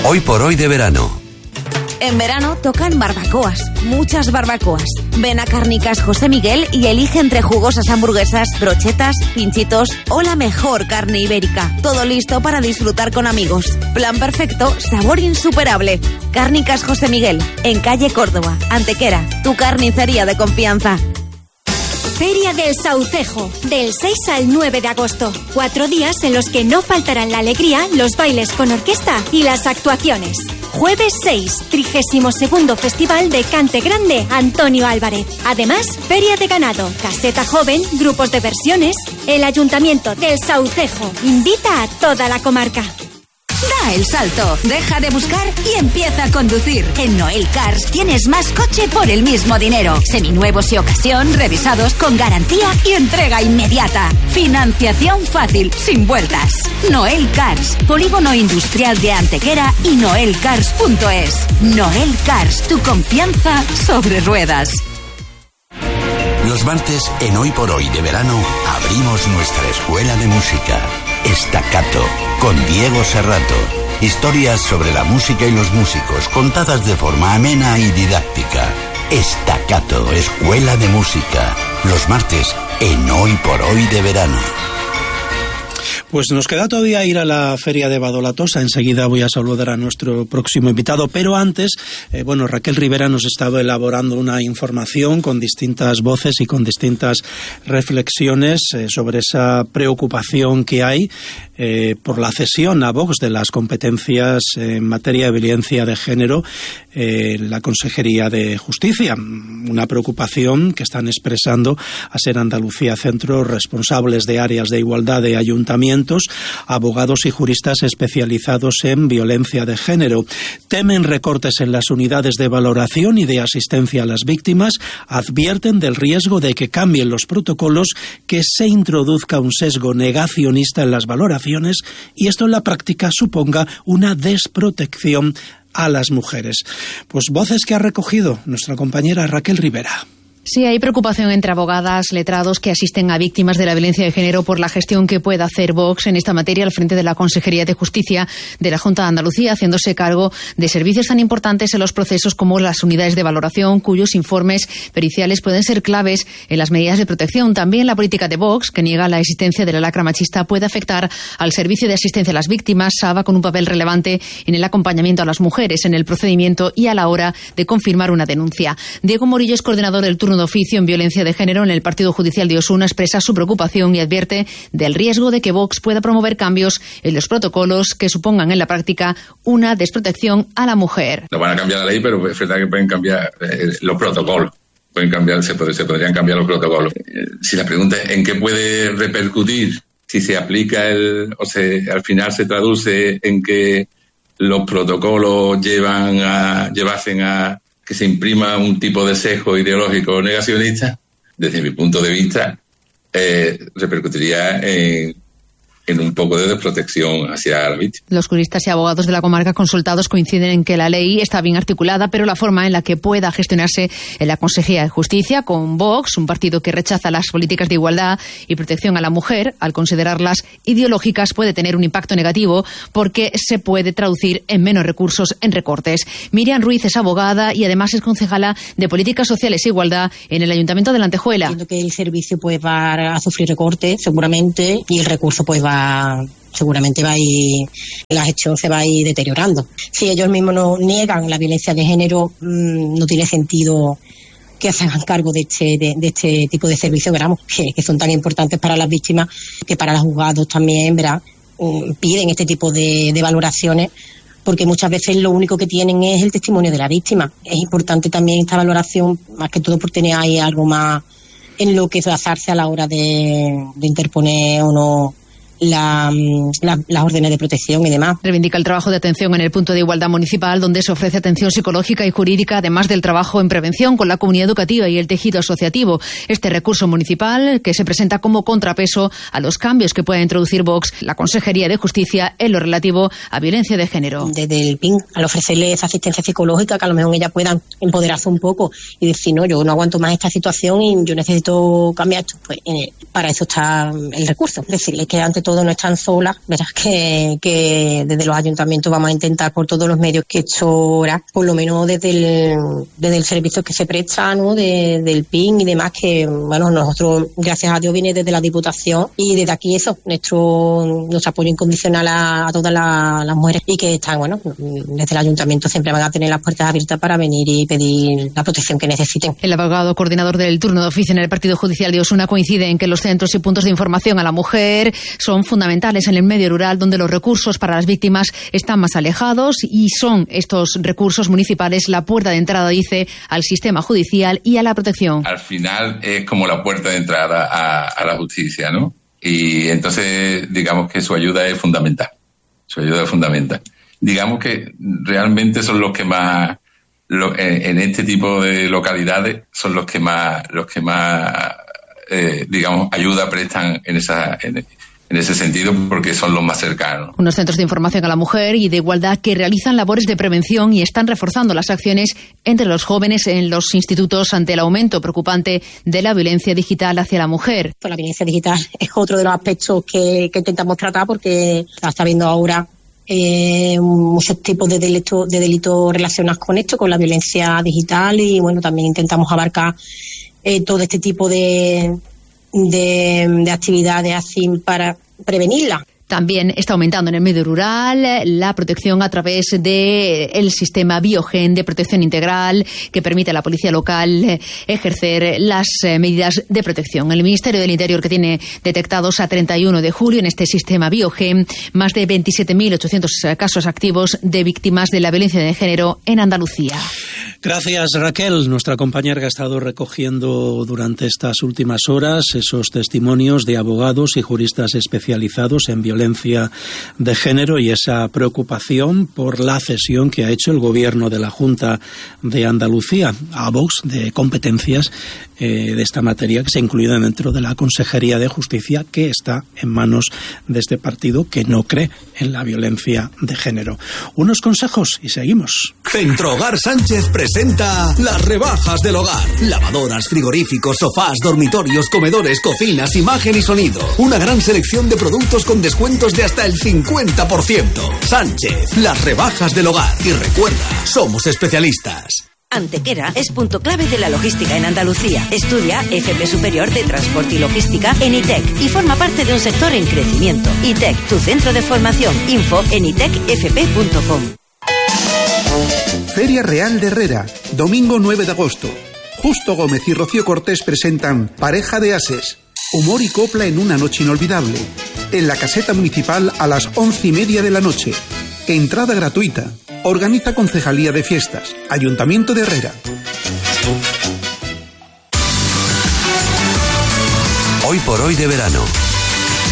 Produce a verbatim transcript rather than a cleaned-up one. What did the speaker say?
Hoy por hoy de verano. En verano tocan barbacoas, muchas barbacoas. Ven a Cárnicas José Miguel y elige entre jugosas hamburguesas, brochetas, pinchitos o la mejor carne ibérica. Todo listo para disfrutar con amigos. Plan perfecto, sabor insuperable. Cárnicas José Miguel, en calle Córdoba, Antequera, tu carnicería de confianza. Feria del Saucejo, del seis al nueve de agosto. Cuatro días en los que no faltarán la alegría, los bailes con orquesta y las actuaciones. Jueves seis, trigésimo segundo Festival de Cante Grande Antonio Álvarez. Además, Feria de Ganado, Caseta Joven, grupos de versiones. El Ayuntamiento del Saucejo invita a toda la comarca. Da el salto, deja de buscar y empieza a conducir. En Noel Cars tienes más coche por el mismo dinero. Seminuevos y ocasión, revisados con garantía y entrega inmediata. Financiación fácil, sin vueltas. Noel Cars, polígono industrial de Antequera y noel cars punto es. Noel Cars, tu confianza sobre ruedas. Los martes, en Hoy por Hoy de verano, abrimos nuestra escuela de música. Staccato, con Diego Serrato. Historias sobre la música y los músicos, contadas de forma amena y didáctica. Staccato, escuela de música. Los martes, en Hoy por Hoy de verano. Pues nos queda todavía ir a la Feria de Badolatosa. Enseguida voy a saludar a nuestro próximo invitado, pero antes, eh, bueno, Raquel Rivera nos estaba elaborando una información con distintas voces y con distintas reflexiones eh, sobre esa preocupación que hay eh, por la cesión a Vox de las competencias en materia de violencia de género en eh, la Consejería de Justicia. Una preocupación que están expresando a Ser Andalucía Centro responsables de áreas de igualdad de ayuntamientos, abogados y juristas especializados en violencia de género. Temen recortes en las unidades de valoración y de asistencia a las víctimas, advierten del riesgo de que cambien los protocolos, que se introduzca un sesgo negacionista en las valoraciones y esto en la práctica suponga una desprotección a las mujeres. Pues voces que ha recogido nuestra compañera Raquel Rivera. Sí, hay preocupación entre abogadas, letrados que asisten a víctimas de la violencia de género por la gestión que pueda hacer Vox en esta materia al frente de la Consejería de Justicia de la Junta de Andalucía, haciéndose cargo de servicios tan importantes en los procesos como las unidades de valoración, cuyos informes periciales pueden ser claves en las medidas de protección. También la política de Vox, que niega la existencia de la lacra machista, puede afectar al servicio de asistencia a las víctimas, SAVA, con un papel relevante en el acompañamiento a las mujeres en el procedimiento y a la hora de confirmar una denuncia. Diego Morillo es coordinador del turno de oficio en violencia de género en el Partido Judicial de Osuna, expresa su preocupación y advierte del riesgo de que Vox pueda promover cambios en los protocolos que supongan en la práctica una desprotección a la mujer. No van a cambiar la ley, pero es verdad que pueden cambiar eh, los protocolos. Pueden cambiar, se, puede, se podrían cambiar los protocolos. Eh, si la pregunta es en qué puede repercutir, si se aplica el, o se, al final se traduce en que los protocolos llevan a, llevasen a que se imprima un tipo de sesgo ideológico negacionista, desde mi punto de vista, eh, repercutiría en, en un poco de desprotección hacia la víctima. Los juristas y abogados de la comarca consultados coinciden en que la ley está bien articulada, pero la forma en la que pueda gestionarse en la Consejería de Justicia con Vox, un partido que rechaza las políticas de igualdad y protección a la mujer, al considerarlas ideológicas, puede tener un impacto negativo porque se puede traducir en menos recursos en recortes. Miriam Ruiz es abogada y además es concejala de Políticas Sociales e Igualdad en el Ayuntamiento de la Antejuela. Entiendo que el servicio pues va a sufrir recortes seguramente y el recurso pues va seguramente va a ir, la gestión se va a ir deteriorando. Si ellos mismos no niegan la violencia de género, mmm, no tiene sentido que se hagan cargo de este, de, de este tipo de servicios, ¿verdad? Que, que son tan importantes para las víctimas, que para los juzgados también, ¿verdad? Um, piden este tipo de, de valoraciones, porque muchas veces lo único que tienen es el testimonio de la víctima. Es importante también esta valoración, más que todo por tener ahí algo más en lo que basarse a la hora de, de interponer o no La, la, las órdenes de protección y demás. Reivindica el trabajo de atención en el punto de igualdad municipal, donde se ofrece atención psicológica y jurídica, además del trabajo en prevención con la comunidad educativa y el tejido asociativo. Este recurso municipal, que se presenta como contrapeso a los cambios que pueda introducir Vox, la Consejería de Justicia, en lo relativo a violencia de género. Desde el P I N, al ofrecerle esa asistencia psicológica, que a lo mejor ellas puedan empoderarse un poco y decir, no, yo no aguanto más esta situación y yo necesito cambiar esto, pues eh, para eso está el recurso. Decirle que ante todo no están solas, verás que, que desde los ayuntamientos vamos a intentar por todos los medios que esto ahora, por lo menos desde el, desde el servicio que se presta, ¿no? De, del P I N y demás, que bueno, nosotros, gracias a Dios, viene desde la Diputación y desde aquí eso, nuestro, nuestro apoyo incondicional a, a todas la, las mujeres y que están, bueno, desde el ayuntamiento siempre van a tener las puertas abiertas para venir y pedir la protección que necesiten. El abogado coordinador del turno de oficio en el Partido Judicial de Osuna coincide en que los centros y puntos de información a la mujer son fundamentales en el medio rural, donde los recursos para las víctimas están más alejados y son estos recursos municipales la puerta de entrada, dice, al sistema judicial y a la protección. Al final es como la puerta de entrada a, a la justicia, ¿no? Y entonces digamos que su ayuda es fundamental. Su ayuda es fundamental. Digamos que realmente son los que más, lo, en, en este tipo de localidades, son los que más, los que más, eh, digamos, ayuda prestan en esa, en, en ese sentido, porque son los más cercanos. Unos centros de información a la mujer y de igualdad que realizan labores de prevención y están reforzando las acciones entre los jóvenes en los institutos ante el aumento preocupante de la violencia digital hacia la mujer. La violencia digital es otro de los aspectos que, que intentamos tratar, porque está viendo ahora Eh, muchos tipos de delitos de delitos relacionados con esto, con la violencia digital, y bueno, también intentamos abarcar eh, todo este tipo de, de, de actividades así para prevenirla. También está aumentando en el medio rural la protección a través del sistema Biogen de protección integral que permite a la policía local ejercer las medidas de protección. El Ministerio del Interior, que tiene detectados a treinta y uno de julio en este sistema Biogen más de veintisiete mil ochocientos casos activos de víctimas de la violencia de género en Andalucía. Gracias, Raquel, nuestra compañera que ha estado recogiendo durante estas últimas horas esos testimonios de abogados y juristas especializados en violencia de género y esa preocupación por la cesión que ha hecho el gobierno de la Junta de Andalucía a Vox de competencias eh, de esta materia que se incluyen dentro de la Consejería de Justicia, que está en manos de este partido que no cree en la violencia de género. Unos consejos y seguimos. Centro Hogar Sánchez presenta las rebajas del hogar. Lavadoras, frigoríficos, sofás, dormitorios, comedores, cocinas, imagen y sonido. Una gran selección de productos con descuentos de hasta el cincuenta por ciento. Sánchez, las rebajas del hogar. Y recuerda, somos especialistas. Antequera es punto clave de la logística en Andalucía. Estudia F P Superior de Transporte y Logística en I T E C y forma parte de un sector en crecimiento. I T E C, tu centro de formación. Info en i tec f p punto com. Feria Real de Herrera, domingo nueve de agosto. Justo Gómez y Rocío Cortés presentan Pareja de Ases, humor y copla en una noche inolvidable. En la caseta municipal a las once y media de la noche. Entrada gratuita. Organiza Concejalía de Fiestas, Ayuntamiento de Herrera. Hoy por hoy de verano.